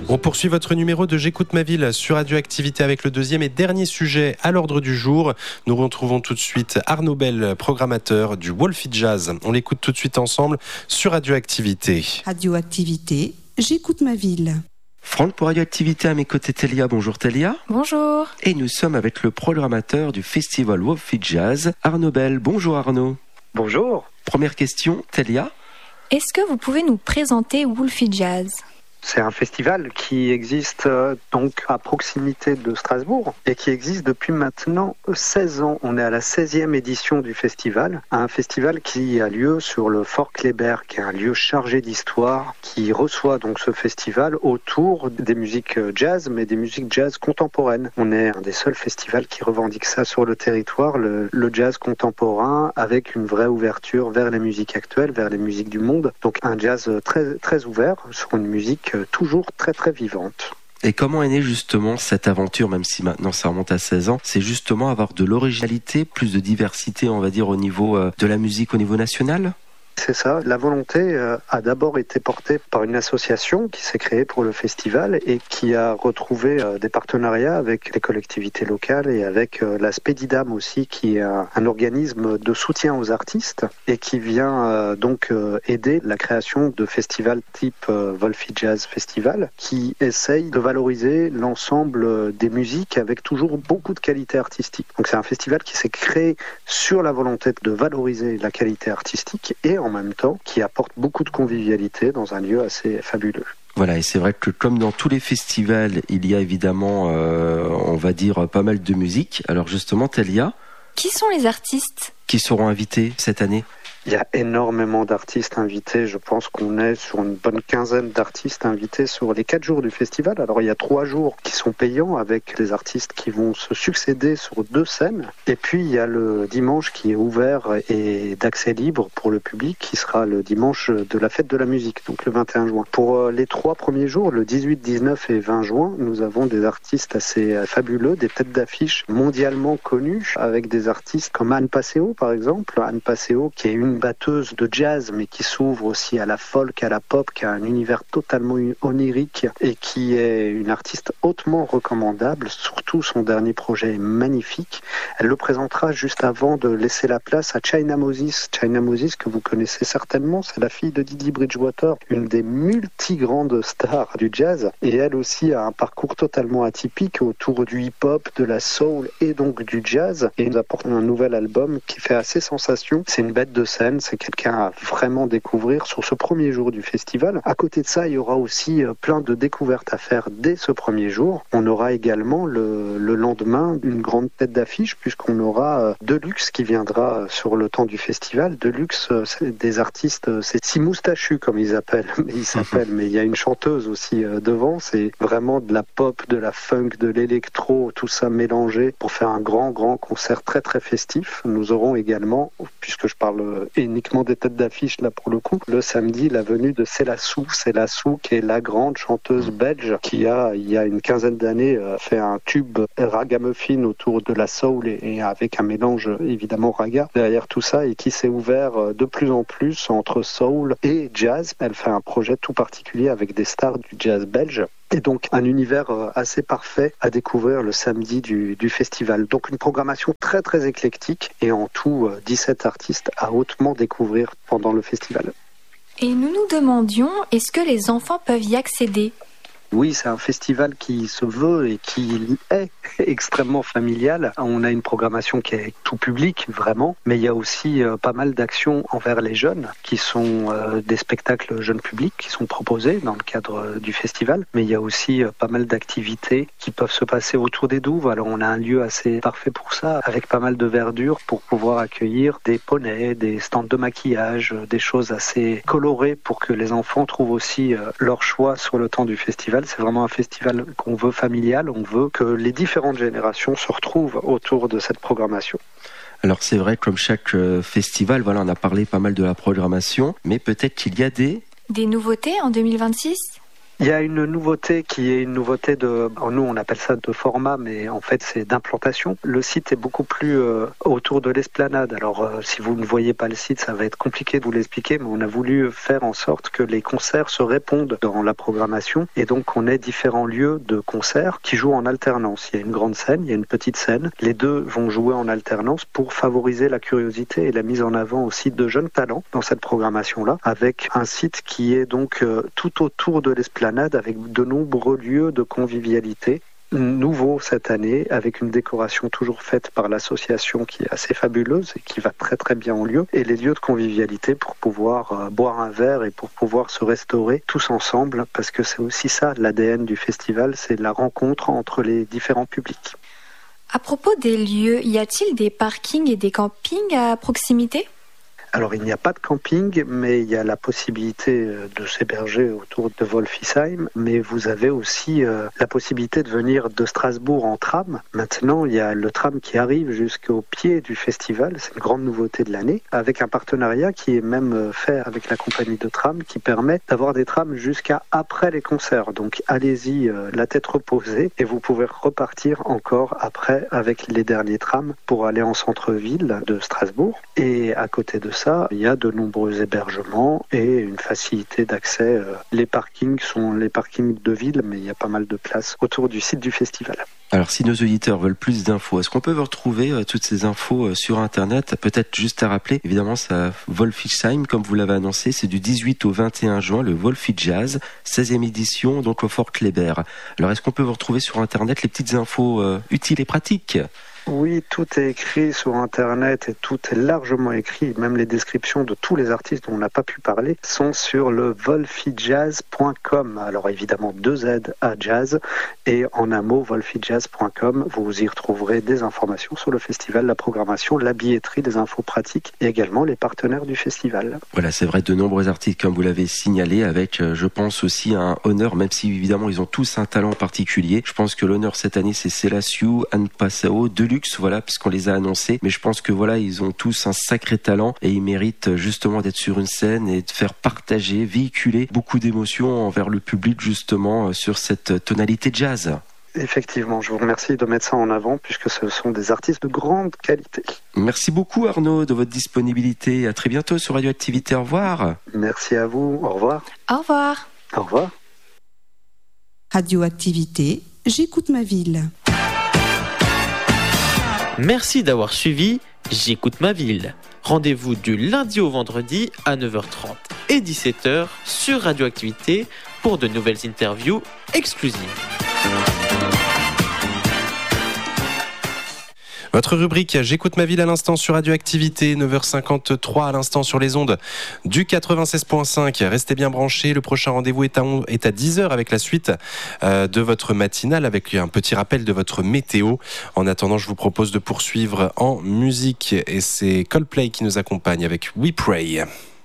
On poursuit votre numéro de J'écoute ma ville sur Radioactivité avec le deuxième et dernier sujet à l'ordre du jour. Nous retrouvons tout de suite Arnaud Bell, programmateur du Wolfie Jazz. On l'écoute tout de suite ensemble sur Radioactivité. Radioactivité, J'écoute ma ville. Franck pour Radioactivité, à mes côtés Télia. Bonjour Télia. Bonjour. Et nous sommes avec le programmateur du festival Wolfie Jazz, Arnaud Bell. Bonjour Arnaud. Bonjour. Première question, Télia. Est-ce que vous pouvez nous présenter Wolfie Jazz ? C'est un festival qui existe donc à proximité de Strasbourg et qui existe depuis maintenant 16 ans. On est à la 16e édition du festival, un festival qui a lieu sur le Fort Kléber, qui est un lieu chargé d'histoire, qui reçoit donc ce festival autour des musiques jazz, mais des musiques jazz contemporaines. On est un des seuls festivals qui revendique ça sur le territoire, le jazz contemporain, avec une vraie ouverture vers les musiques actuelles, vers les musiques du monde. Donc un jazz très, très ouvert sur une musique toujours très très vivante. Et comment est née justement cette aventure, même si maintenant ça remonte à 16 ans, c'est justement avoir de l'originalité, plus de diversité, on va dire, au niveau de la musique au niveau national ? C'est ça. La volonté a d'abord été portée par une association qui s'est créée pour le festival et qui a retrouvé des partenariats avec les collectivités locales et avec la Spedidam aussi, qui est un organisme de soutien aux artistes et qui vient donc aider la création de festivals type Wolfie Jazz Festival, qui essaye de valoriser l'ensemble des musiques avec toujours beaucoup de qualité artistique. Donc c'est un festival qui s'est créé sur la volonté de valoriser la qualité artistique et en même temps qui apporte beaucoup de convivialité dans un lieu assez fabuleux. Voilà, et c'est vrai que comme dans tous les festivals, il y a évidemment, on va dire, pas mal de musique. Alors justement, Télia, qui sont les artistes qui seront invités cette année ? Il y a énormément d'artistes invités. Je pense qu'on est sur une bonne quinzaine d'artistes invités sur les 4 jours du festival. Alors il y a 3 jours qui sont payants avec les artistes qui vont se succéder sur 2 scènes. Et puis il y a le dimanche qui est ouvert et d'accès libre pour le public, qui sera le dimanche de la fête de la musique, donc le 21 juin. Pour les 3 premiers jours, le 18, 19 et 20 juin, nous avons des artistes assez fabuleux, des têtes d'affiche mondialement connues, avec des artistes comme Anne Passeo par exemple. Anne Passeo qui est une batteuse de jazz mais qui s'ouvre aussi à la folk, à la pop, qui a un univers totalement onirique et qui est une artiste hautement recommandable. Surtout son dernier projet est magnifique. Elle le présentera juste avant de laisser la place à China Moses. China Moses que vous connaissez certainement, c'est la fille de Didi Bridgewater, une des multi-grandes stars du jazz, et elle aussi a un parcours totalement atypique autour du hip-hop, de la soul et donc du jazz, et nous apporte un nouvel album qui fait assez sensation. C'est une bête de scène, c'est quelqu'un à vraiment découvrir sur ce premier jour du festival. À côté de ça, il y aura aussi plein de découvertes à faire dès ce premier jour. On aura également le lendemain une grande tête d'affiche, puisqu'on aura Deluxe qui viendra sur le temps du festival. Deluxe, c'est des artistes, c'est si moustachu comme ils appellent, mais il y a une chanteuse aussi devant. C'est vraiment de la pop, de la funk, de l'électro, tout ça mélangé pour faire un grand concert très très festif. Nous aurons également, puisque je parle uniquement des têtes d'affiche là pour le coup, le samedi, la venue de Célassou qui est la grande chanteuse belge qui a, il y a une quinzaine d'années, fait un tube ragamuffin autour de la soul et avec un mélange évidemment raga derrière tout ça, et qui s'est ouvert de plus en plus entre soul et jazz. Elle fait un projet tout particulier avec des stars du jazz belge. Et donc un univers assez parfait à découvrir le samedi du festival. Donc une programmation très très éclectique et en tout 17 artistes à hautement découvrir pendant le festival. Et nous nous demandions, est-ce que les enfants peuvent y accéder ? Oui, c'est un festival qui se veut et qui est extrêmement familial. On a une programmation qui est tout public, vraiment, mais il y a aussi pas mal d'actions envers les jeunes, qui sont des spectacles jeunes publics qui sont proposés dans le cadre du festival, mais il y a aussi pas mal d'activités qui peuvent se passer autour des douves. Alors on a un lieu assez parfait pour ça, avec pas mal de verdure pour pouvoir accueillir des poneys, des stands de maquillage, des choses assez colorées pour que les enfants trouvent aussi leur choix sur le temps du festival. C'est vraiment un festival qu'on veut familial, on veut que les différentes générations se retrouvent autour de cette programmation. Alors c'est vrai, comme chaque festival, voilà, on a parlé pas mal de la programmation, mais peut-être qu'il y a des nouveautés en 2026 ? Il y a une nouveauté qui est une nouveauté nous on appelle ça de format, mais en fait c'est d'implantation. Le site est beaucoup plus autour de l'esplanade. Alors si vous ne voyez pas le site, ça va être compliqué de vous l'expliquer, mais on a voulu faire en sorte que les concerts se répondent dans la programmation et donc on ait différents lieux de concerts qui jouent en alternance. Il y a une grande scène, il y a une petite scène. Les deux vont jouer en alternance pour favoriser la curiosité et la mise en avant aussi de jeunes talents dans cette programmation-là, avec un site qui est donc tout autour de l'esplanade avec de nombreux lieux de convivialité. Nouveau cette année, avec une décoration toujours faite par l'association qui est assez fabuleuse et qui va très très bien en lieu, et les lieux de convivialité pour pouvoir boire un verre et pour pouvoir se restaurer tous ensemble, parce que c'est aussi ça l'ADN du festival, c'est la rencontre entre les différents publics. À propos des lieux, y a-t-il des parkings et des campings à proximité ? Alors il n'y a pas de camping, mais il y a la possibilité de s'héberger autour de Wolfisheim, mais vous avez aussi la possibilité de venir de Strasbourg en tram. Maintenant, il y a le tram qui arrive jusqu'au pied du festival, c'est une grande nouveauté de l'année, avec un partenariat qui est même fait avec la compagnie de tram qui permet d'avoir des trams jusqu'à après les concerts. Donc allez-y la tête reposée et vous pouvez repartir encore après avec les derniers trams pour aller en centre-ville de Strasbourg. Et à côté de ça, il y a de nombreux hébergements et une facilité d'accès. Les parkings sont les parkings de ville, mais il y a pas mal de places autour du site du festival. Alors si nos auditeurs veulent plus d'infos, est-ce qu'on peut retrouver toutes ces infos sur Internet ? Peut-être juste à rappeler, évidemment, ça Wolfisheim, comme vous l'avez annoncé, c'est du 18 au 21 juin, le Wolfijazz, 16e édition, donc au Fort Kléber. Alors est-ce qu'on peut vous retrouver sur Internet les petites infos utiles et pratiques ? Oui, tout est écrit sur Internet et tout est largement écrit. Même les descriptions de tous les artistes dont on n'a pas pu parler sont sur le wolfijazz.com. Alors évidemment 2 Z à jazz et en un mot wolfijazz.com. Vous y retrouverez des informations sur le festival, la programmation, la billetterie, des infos pratiques et également les partenaires du festival. Voilà, c'est vrai, de nombreux artistes comme vous l'avez signalé avec, je pense aussi un honneur, même si évidemment ils ont tous un talent particulier. Je pense que l'honneur cette année c'est Selassiou, Anne Passao, Deluxe, voilà, puisqu'on les a annoncés. Mais je pense que voilà, ils ont tous un sacré talent et ils méritent justement d'être sur une scène et de faire partager, véhiculer beaucoup d'émotions envers le public justement sur cette tonalité jazz. Effectivement, je vous remercie de mettre ça en avant puisque ce sont des artistes de grande qualité. Merci beaucoup Arnaud de votre disponibilité. À très bientôt sur Radioactivité. Au revoir. Merci à vous. Au revoir. Au revoir. Au revoir. Radioactivité, j'écoute ma ville. Merci d'avoir suivi J'écoute ma ville. Rendez-vous du lundi au vendredi à 9h30 et 17h sur Radioactivité pour de nouvelles interviews exclusives. Votre rubrique J'écoute ma ville à l'instant sur Radioactivité, 9h53 à l'instant sur les ondes du 96.5. Restez bien branchés, le prochain rendez-vous est à 10h avec la suite de votre matinale, avec un petit rappel de votre météo. En attendant, je vous propose de poursuivre en musique et c'est Coldplay qui nous accompagne avec We Pray.